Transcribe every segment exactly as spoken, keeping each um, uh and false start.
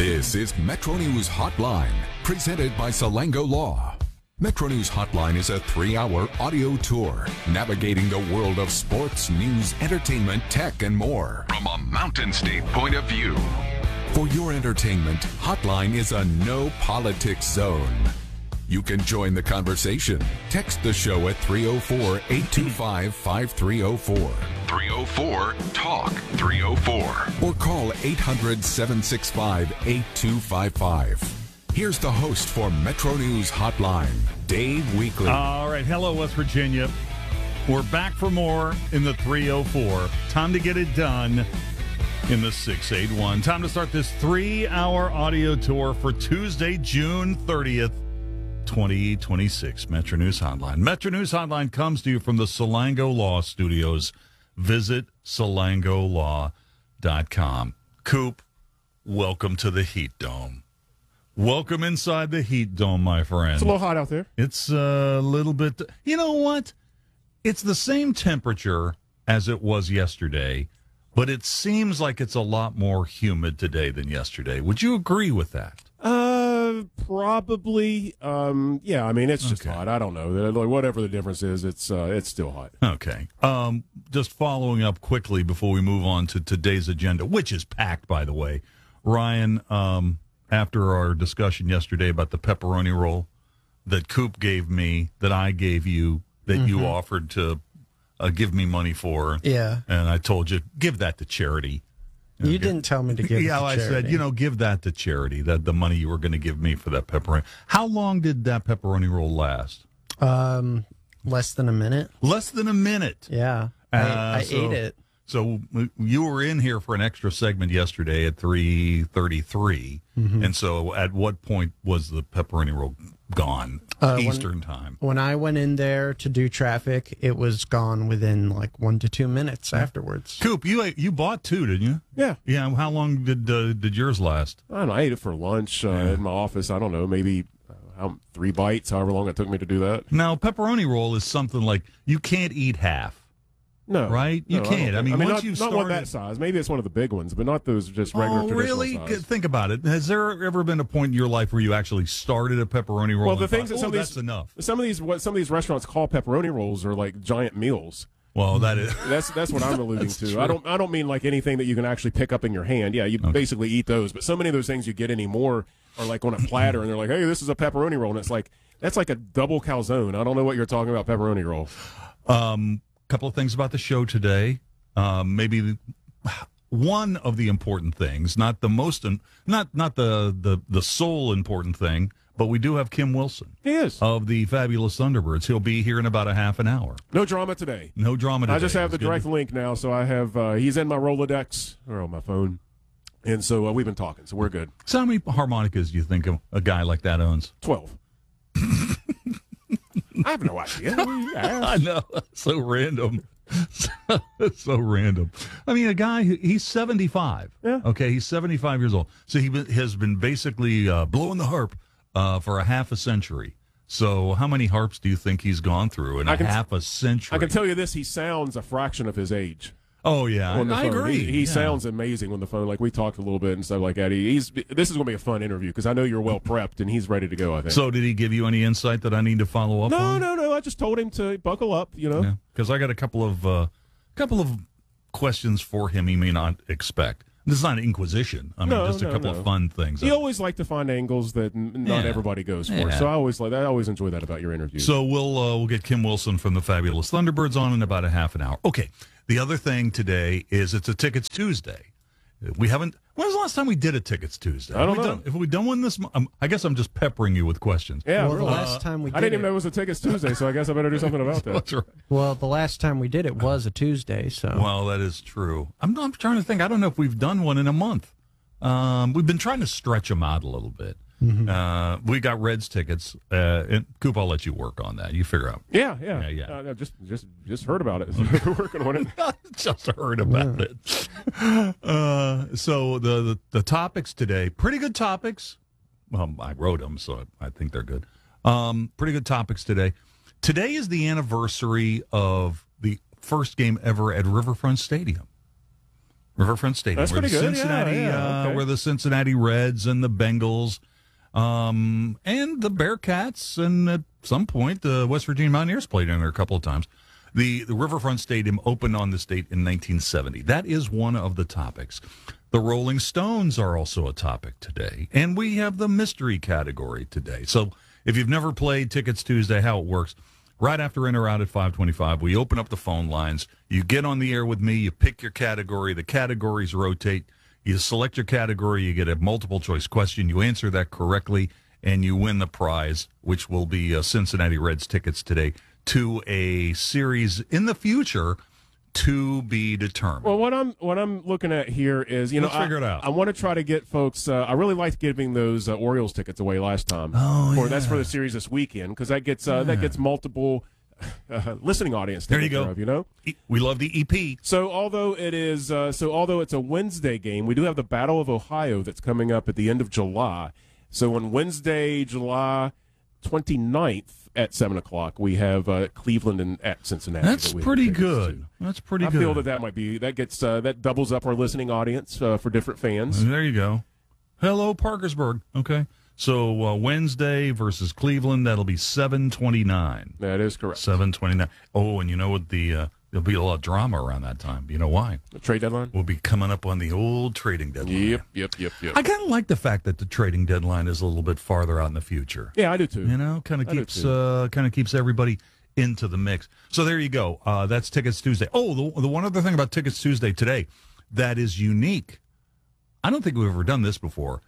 This is Metro News Hotline, presented by Salango Law. Metro News Hotline is a three-hour audio tour navigating the world of sports, news, entertainment, tech, and more from a Mountain State point of view. For your entertainment, Hotline is a no-politics zone. You can join the conversation. Text the show at three oh four, eight two five, five three oh four. three oh four, talk three oh four. Or call eight hundred, seven six five, eight two five five. Here's the host for Metro News Hotline, Dave Weekley. All right. Hello, West Virginia. We're back for more in the three oh four. Time to get it done in the six eight one. Time to start this three-hour audio tour for Tuesday, June thirtieth, twenty twenty-six. Metro News Hotline. Metro News Hotline comes to you from the Salango Law Studios. Visit salango law dot com. Coop, welcome to the Heat Dome. Welcome inside the Heat Dome, my friend. It's a little hot out there. It's a little bit... You know what? It's the same temperature as it was yesterday, but it seems like it's a lot more humid today than yesterday. Would you agree with that? Uh, probably. Um, yeah, I mean, it's just Okay. hot. I don't know. Like, whatever the difference is, it's uh, it's still hot. Okay. Um, just following up quickly before we move on to today's agenda, which is packed, by the way. Ryan, um, after our discussion yesterday about the pepperoni roll that Coop gave me, that I gave you, that Mm-hmm. you offered to uh, give me money for, Yeah. and I told you, give that to charity. You Okay. didn't tell me to give Yeah, it to I charity. said, you know, give that to charity, that the money you were going to give me for that pepperoni. How long did that pepperoni roll last? Um, less than a minute. Less than a minute. Yeah. Uh, I, I so- ate it. So you were in here for an extra segment yesterday at three thirty-three, Mm-hmm. and so at what point was the pepperoni roll gone? Uh, when- Eastern time. When I went in there to do traffic, it was gone within like one to two minutes afterwards. Coop, you ate, you bought two, didn't you? Yeah. Yeah. How long did uh, did yours last? I don't know. I ate it for lunch uh, in my office. I don't know, maybe uh, how, three bites, however long it took me to do that. Now, pepperoni roll is something like you can't eat half. No. Right? You No, can't. don't I mean, think- once not, you've not one started- that size. Maybe it's one of the big ones, but not those just regular Oh, traditional really? size. Think about it. Has there ever been a point in your life where you actually started a pepperoni roll? Well, the and things thought, that some "Oh, of these that's enough. some of these what some of these restaurants call pepperoni rolls are like giant meals. Well, that is. That's that's what I'm alluding That's to. true. I don't I don't mean like anything that you can actually pick up in your hand. Yeah, you basically eat those, but so many of those things you get anymore are like on a platter, and they're like, "Hey, this is a pepperoni roll," and it's like that's like a double calzone. I don't know what you're talking about, pepperoni roll. Um, couple of things about the show today. Um, maybe one of the important things, not the most, in, not not the, the the sole important thing, but we do have Kim Wilson He is of the Fabulous Thunderbirds. He'll be here in about a half an hour. no drama today. No drama today. I just have the It's good. direct link now, so I have uh, he's in my Rolodex or on my phone, and so uh, we've been talking, so we're good. So how many harmonicas do you think a, a guy like that owns? Twelve. I have no idea. I know. So random. So random. I mean, a guy, who- he's seventy-five. Yeah. Okay, he's seventy-five years old. So he be- has been basically uh, blowing the harp uh, for a half a century. So how many harps do you think he's gone through in I a can- half a century? I can tell you this: he sounds a fraction of his age. Oh, yeah. On the I phone. agree. He, he Yeah. sounds amazing on the phone. Like we talked a little bit and stuff like that. He, he's this is going to be a fun interview because I know you're well prepped and he's ready to go. I think. So did he give you any insight that I need to follow up no, on? no, no. I just told him to buckle up. You know. Yeah, because I got a couple of uh, couple of questions for him he may not expect. This is not an inquisition. I mean, No, just a no, couple no. of fun things. You always like to find angles that n- not Yeah. everybody goes for. Yeah. So I always like. I always enjoy that about your interviews. So we'll uh, we'll get Kim Wilson from the Fabulous Thunderbirds on in about a half an hour. Okay. The other thing today is it's a Tickets Tuesday. We haven't. When was the last time we did a Tickets Tuesday? I don't have we know. Done, have we done one this month? Um, I guess I'm just peppering you with questions. yeah, well, the really. last time we did I didn't it, even know it was a Tickets Tuesday, so I guess I better do something about that. That's right. well, the last time we did it was a Tuesday, so Well, that is true. I'm, I'm trying to think. I don't know if we've done one in a month. Um, we've been trying to stretch them out a little bit. Mm-hmm. Uh, we got Reds tickets. Uh, and Coop, I'll let you work on that. You figure out. Yeah, yeah, Yeah, yeah. Uh, I just, just, just heard about it. We're working on it. Just heard about it. Uh, so the, the the topics today, pretty good topics. Well, I wrote them, so I, I think they're good. Um, pretty good topics today. Today is the anniversary of the first game ever at Riverfront Stadium. Riverfront Stadium. That's where pretty the good. Cincinnati, Yeah, yeah, uh, okay. where the Cincinnati Reds and the Bengals, um, and the Bearcats, and at some point the West Virginia Mountaineers played in there a couple of times. The, the Riverfront Stadium opened on this date in nineteen seventy. That is one of the topics. The Rolling Stones are also a topic today, and we have the mystery category today. So if you've never played Tickets Tuesday, how it works, right after In or Out at five twenty-five, we open up the phone lines. You get on the air with me. You pick your category. The categories rotate. You select your category. You get a multiple-choice question. You answer that correctly, and you win the prize, which will be uh, Cincinnati Reds tickets today to a series in the future to be determined. Well, what I'm what I'm looking at here is, you know, Let's figure I, it out. I want to try to get folks. Uh, I really liked giving those uh, Orioles tickets away last time. Oh, for, yeah. That's for the series this weekend because that gets uh, that gets multiple uh, listening audience. There you taken care go. Of, you know, E- we love the E P. so although it is uh, so although it's a Wednesday game, we do have the Battle of Ohio that's coming up at the end of July. So on Wednesday, July twenty-ninth at seven o'clock, we have uh, Cleveland and at Cincinnati. That's that we have pretty tickets good. to. That's pretty I good. feel that that might be that gets uh, that doubles up our listening audience uh, for different fans. There you go. Hello, Parkersburg. Okay. So uh, Wednesday versus Cleveland, that'll be seven twenty-nine. That is correct. seven twenty-nine. Oh, and you know what? The uh, there'll be a lot of drama around that time. You know why? The trade deadline. We'll be coming up on the old trading deadline. Yep, yep, yep, yep. I kind of like the fact that the trading deadline is a little bit farther out in the future. yeah, I do too. You know, kind of I do keeps too. uh, kind of keeps everybody into the mix. So there you go. Uh, that's Tickets Tuesday. Oh, the, the one other thing about Tickets Tuesday today that is unique. I don't think we've ever done this before.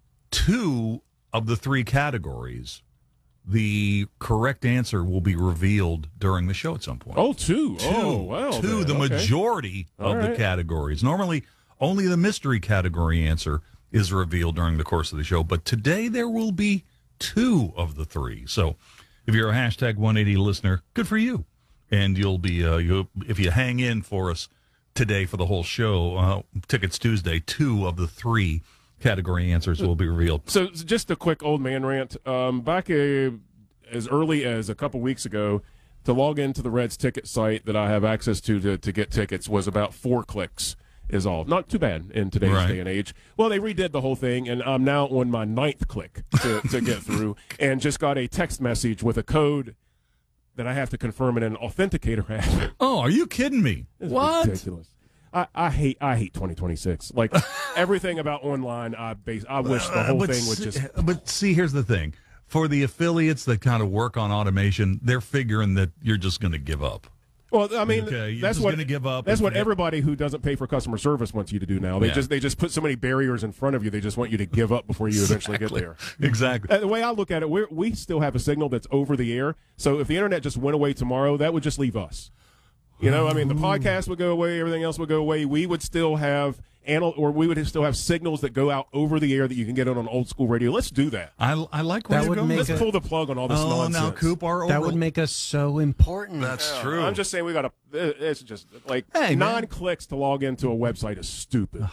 Two of the three categories, the correct answer will be revealed during the show at some point. Oh, two. Two. Oh, well. Two, then, the okay. majority All of the right. categories. Normally, only the mystery category answer is revealed during the course of the show, but today there will be two of the three. So if you're a hashtag one eighty listener, good for you. And you'll be, uh, you if you hang in for us today for the whole show, uh, Tickets Tuesday, two of the three category answers will be revealed. So just a quick old man rant. Um, back uh, as early as a couple weeks ago, to log into the Reds ticket site that I have access to to, to get tickets was about four clicks is all. Not too bad in today's Right. day and age. Well, they redid the whole thing, and I'm now on my ninth click to, to get through, and just got a text message with a code that I have to confirm in an authenticator app. Oh, are you kidding me? It's What? ridiculous. I, I hate I hate twenty twenty-six. Like everything about online, I base. I wish the whole Uh, but thing would see- just. But see, here's the thing: for the affiliates that kind of work on automation, they're figuring that you're just going to give up. Well, I mean, Okay, you're that's just what gonna give up That's and what forget- everybody who doesn't pay for customer service wants you to do now. They Yeah. just they just put so many barriers in front of you. They just want you to give up before you eventually get there. Exactly. Uh, the way I look at it, we we still have a signal that's over the air. So if the internet just went away tomorrow, that would just leave us. You know, I mean, the podcast would go away, everything else would go away. We would still have anal, or we would still have signals that go out over the air that you can get on an old school radio. Let's do that. I, I like where That you're would going. make Let's a- pull the plug on all this oh, nonsense. now Coop, our That oral- would make us so important. That's Yeah, true. I'm just saying we got to. It's just like Hey, nine man. clicks to log into a website is stupid.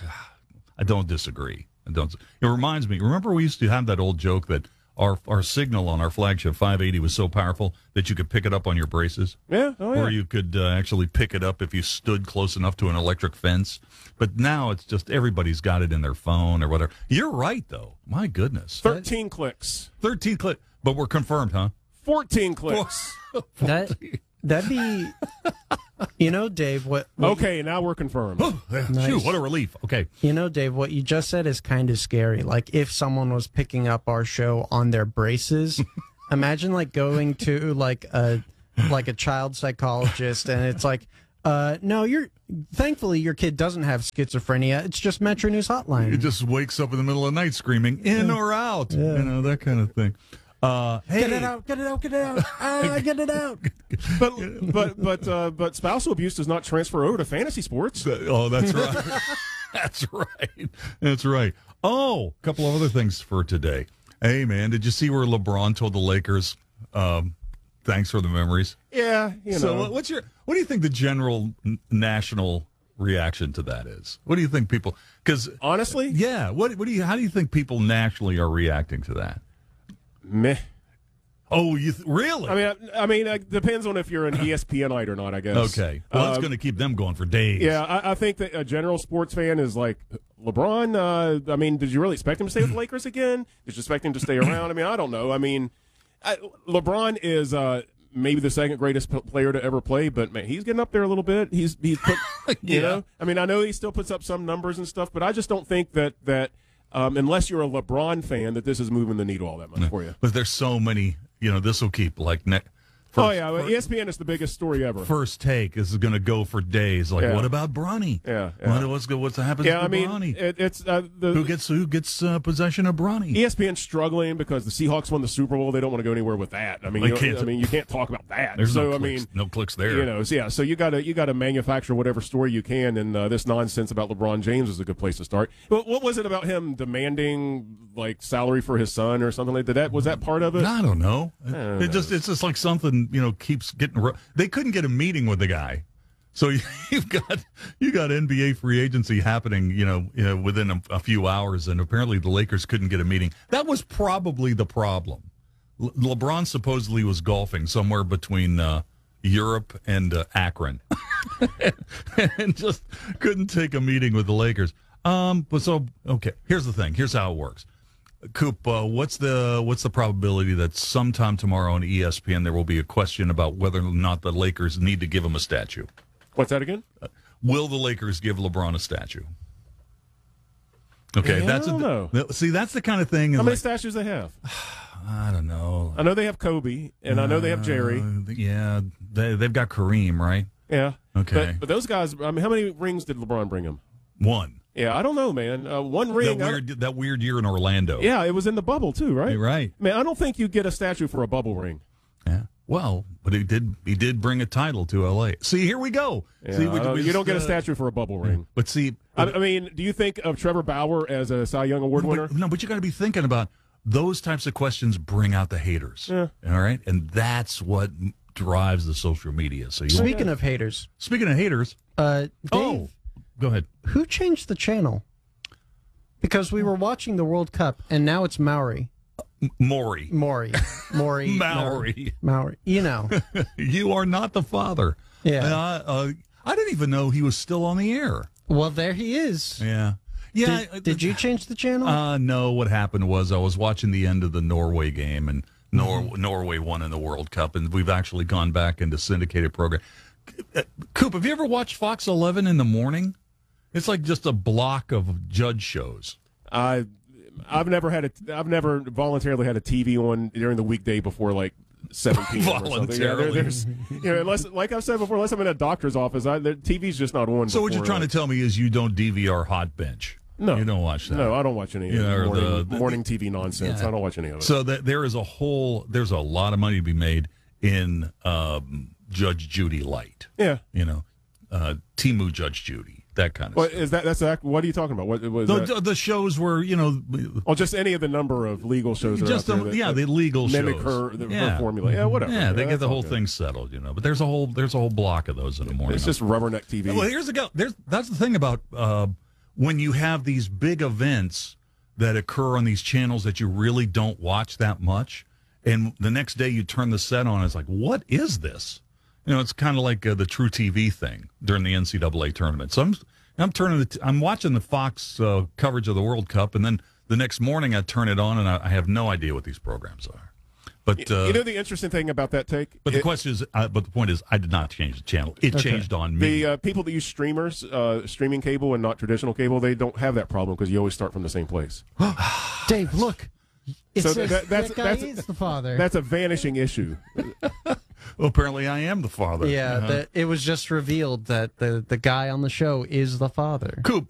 I don't disagree. I don't. It reminds me. Remember, we used to have that old joke that our our signal on our flagship five eighty was so powerful that you could pick it up on your braces. Yeah, oh yeah. Or you could uh, actually pick it up if you stood close enough to an electric fence. But now it's just everybody's got it in their phone or whatever. You're right, though. My goodness. thirteen clicks. thirteen click. But we're confirmed, huh? fourteen clicks. That that'd be, you know, Dave. What, what Okay, now we're confirmed. Phew, what a relief. Okay. you know, Dave. What you just said is kind of scary. Like if someone was picking up our show on their braces, imagine like going to like a like a child psychologist, and it's like, uh, no, you're. Thankfully, your kid doesn't have schizophrenia. It's just Metro News Hotline. It just wakes up in the middle of the night screaming, in or out. You know, that kind of thing. Uh, hey. Get it out! Get it out! Get it out! Ah, get it out! But but but uh, but spousal abuse does not transfer over to fantasy sports. Oh, that's right. That's right. That's right. Oh, a couple of other things for today. Hey, man, did you see where LeBron told the Lakers, um, thanks for the memories? Yeah, you know. So, what- what's your? What do you think the general n- national reaction to that is? What do you think people? Because honestly, yeah, what what do you? How do you think people nationally are reacting to that? meh. Oh, you th- really? I mean, I, I mean, it depends on if you're an E S P Nite or not, I guess. Okay. Well, that's Um, going to keep them going for days. Yeah, I, I think that a general sports fan is like, LeBron, uh, I mean, did you really expect him to stay with the Lakers again? Did you expect him to stay around? I mean, I don't know. I mean, I, LeBron is uh, maybe the second greatest p- player to ever play, but, man, he's getting up there a little bit. He's, he's put, you Yeah. know, I mean, I know he still puts up some numbers and stuff, but I just don't think that, that um, unless you're a LeBron fan, that this is moving the needle all that much for you. But there's so many, you know, this will keep like ne- first, Oh, yeah, well, E S P N is the biggest story ever. first take. This is going to go for days. Like, Yeah. what about Bronny? Yeah, yeah. What, what's, go- what's happening Yeah, to I mean, Bronny? it, it's uh, the who gets who gets uh, possession of Bronny? E S P N's struggling because the Seahawks won the Super Bowl. They don't want to go anywhere with that. I mean, They you know, can't. I mean, you can't talk about that. There's so no I clicks, mean, no clicks there. you know, so yeah. So you got to you got to manufacture whatever story you can, and uh, this nonsense about LeBron James is a good place to start. What, what was it about him demanding like salary for his son or something like that? That was that part of it? I don't know. It, don't it just it's just like something, you know, keeps getting. Ro- they couldn't get a meeting with the guy, so you, you've got you got N B A free agency happening, you know, you know within a, a few hours, and apparently the Lakers couldn't get a meeting. That was probably the problem. Le- LeBron supposedly was golfing somewhere between uh, Europe and uh, Akron, and just couldn't take a meeting with the Lakers. Um, but so okay, here's the thing. Here's how it works. Coop, uh, what's the what's the probability that sometime tomorrow on E S P N there will be a question about whether or not the Lakers need to give him a statue? What's that again? Uh, will the Lakers give LeBron a statue? Okay, Yeah, that's I don't a, know. See, that's the kind of thing. How is many like, statues they have? I don't know. I know they have Kobe, and I know they have Jerry. Uh, yeah, they they've got Kareem, right? Yeah. Okay. But, but those guys. I mean, how many rings did LeBron bring him? One. Yeah, I don't know, man. Uh, one ring. That I- weird that weird year in Orlando. Yeah, it was in the bubble too, right? You're right. Man, I don't think you get a statue for a bubble ring. Yeah. Well, but he did he did bring a title to L A. See, here we go. Yeah, see, we, I don't- we you don't just, get a uh, statue for a bubble ring. But see, I, I mean, do you think of Trevor Bauer as a Cy Young Award winner? But, no, but you got to be thinking about those types of questions bring out the haters. Yeah. All right, and that's what drives the social media. So you Speaking of haters, speaking of haters, uh, Dave, oh, go ahead. who changed the channel? Because we were watching the World Cup, and now it's Maori. Maury, Maury. Maury. Maori. Maori. You know. You are not the father. Yeah. Uh, uh, I didn't even know he was still on the air. Well, there he is. Yeah. Yeah. Did, I- did you change the channel? Uh, no, what happened was I was watching the end of the Norway game, and Nor- Mm-hmm. Norway won in the World Cup, and we've actually gone back into syndicated program. Uh, Coop, have you ever watched Fox eleven in the morning? It's like just a block of judge shows. I, I've never had a, I've never voluntarily had a T V on during the weekday before like seven p.m. or something. Yeah, there, Voluntarily. there's, you know, unless, like I've said before, unless I'm in a doctor's office, I, the T V's just not on. So what you're before, trying like- to tell me is you don't D V R Hot Bench? No, you don't watch that. No, I don't watch any You of know, the morning, the- the- morning T V nonsense. Yeah. I don't watch any of it. So that there is a whole, there's a lot of money to be made in um, Judge Judy Light. yeah. You know, uh, Timu Judge Judy, that kind of What stuff. is that? That's act- what are you talking about? What was The, that? the shows where, you know, Oh, just any of the number of legal shows. That just are out the, there that, yeah, that the legal mimic shows. her, the, yeah. her formula. Yeah, whatever. Yeah, they get that's the all whole good. thing settled, you know. But there's a whole there's a whole block of those in the morning. It's just rubberneck T V. Well, here's the go. There's that's the thing about uh, when you have these big events that occur on these channels that you really don't watch that much, and the next day you turn the set on, it's like, what is this? You know, it's kind of like uh, the True T V thing during the N C double A tournament. So I'm I'm turning the t- I'm watching the Fox uh, coverage of the World Cup, and then the next morning I turn it on, and I, I have no idea what these programs are. But uh, you know the interesting thing about that take? but the It- question is, uh, but the point is, I did not change the channel. It changed on me. The uh, people that use streamers, uh, streaming cable and not traditional cable, they don't have that problem because you always start from the same place. Dave, look. It So says that- that's- that guy that's- is the father. That's a vanishing issue. Well, apparently, I am the father. yeah, Uh-huh. that it was just revealed that the, the guy on the show is the father. Coop,